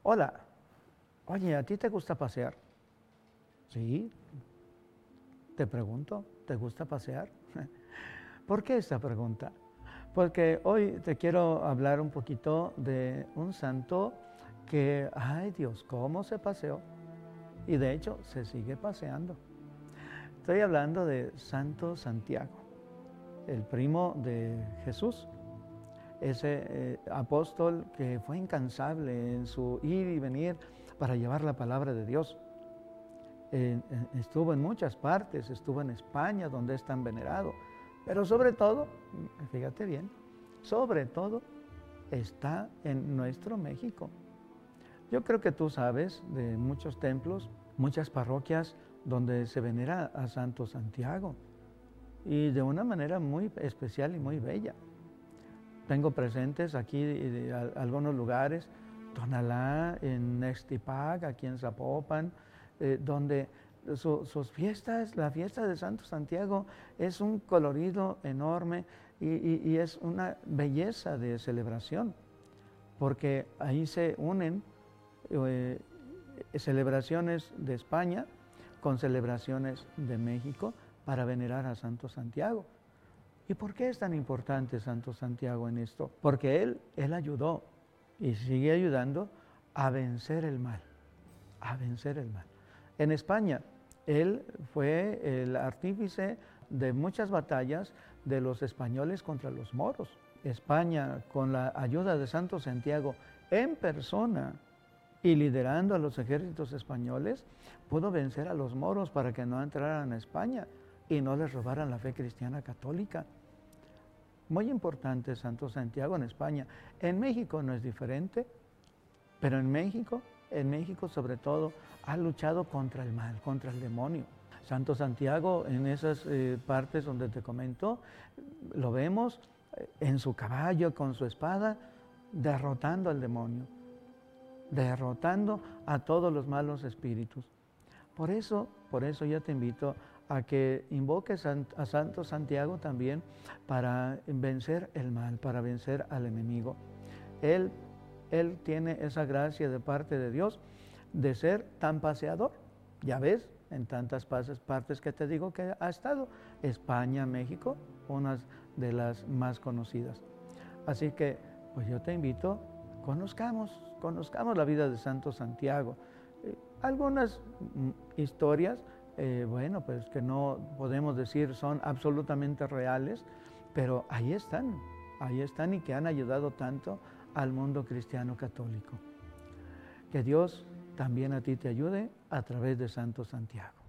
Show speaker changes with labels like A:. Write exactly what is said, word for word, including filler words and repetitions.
A: Hola, oye, ¿a ti te gusta pasear? Sí, te pregunto, ¿te gusta pasear? ¿Por qué esta pregunta? Porque hoy te quiero hablar un poquito de un santo que, ay Dios, ¿cómo se paseó? Y de hecho se sigue paseando. Estoy hablando de Santo Santiago, el primo de Jesús, ese eh, apóstol que fue incansable en su ir y venir para llevar la palabra de Dios. Eh, eh, estuvo en muchas partes, estuvo en España, donde es tan venerado, pero sobre todo, fíjate bien, sobre todo está en nuestro México. Yo creo que tú sabes de muchos templos, muchas parroquias donde se venera a Santo Santiago y de una manera muy especial y muy bella. Tengo presentes aquí de, a, algunos lugares, Tonalá, en Nextipac, aquí en Zapopan, eh, donde su, sus fiestas, la fiesta de Santo Santiago es un colorido enorme y, y, y es una belleza de celebración, porque ahí se unen eh, celebraciones de España con celebraciones de México para venerar a Santo Santiago. ¿Y por qué es tan importante Santo Santiago en esto? Porque él, él ayudó y sigue ayudando a vencer el mal, a vencer el mal. En España, él fue el artífice de muchas batallas de los españoles contra los moros. España, con la ayuda de Santo Santiago en persona y liderando a los ejércitos españoles, pudo vencer a los moros para que no entraran a España y no les robaran la fe cristiana católica. Muy importante Santo Santiago en España. En México no es diferente, pero en México, en México sobre todo, ha luchado contra el mal, contra el demonio. Santo Santiago, en esas eh, partes donde te comento, lo vemos eh, en su caballo, con su espada, derrotando al demonio, derrotando a todos los malos espíritus. Por eso, por eso yo te invito a que invoques a Santo Santiago también para vencer el mal, para vencer al enemigo. Él, él tiene esa gracia de parte de Dios de ser tan paseador. Ya ves, en tantas partes que te digo que ha estado, España, México, unas de las más conocidas. Así que, pues yo te invito, conozcamos, conozcamos la vida de Santo Santiago. Eh, algunas mm, historias, eh, bueno, pues que no podemos decir son absolutamente reales, pero ahí están, ahí están y que han ayudado tanto al mundo cristiano católico. Que Dios también a ti te ayude a través de Santo Santiago.